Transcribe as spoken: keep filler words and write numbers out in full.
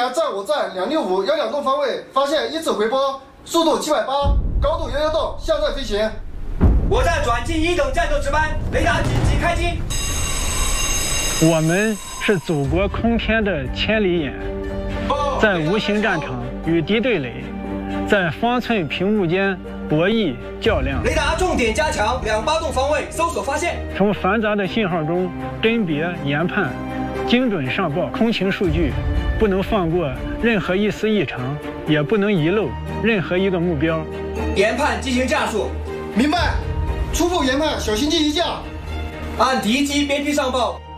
团在我站两六五幺两栋方位发现一次回波，速度七百八，高度幺幺洞，向在飞行。 我站转进一等战斗值班，雷达紧急开机。 我们是祖国空天的千里眼，在无形战场与敌对垒，在方寸屏幕间博弈较量。 雷达重点加强两八洞方位搜索发现， 从繁杂的信号中甄别研判，精准上报空情数据，不能放过任何一丝异常，也不能遗漏任何一个目标。 研判进行架数， 明白。初步研判，小型机一架， 按敌机边批上报。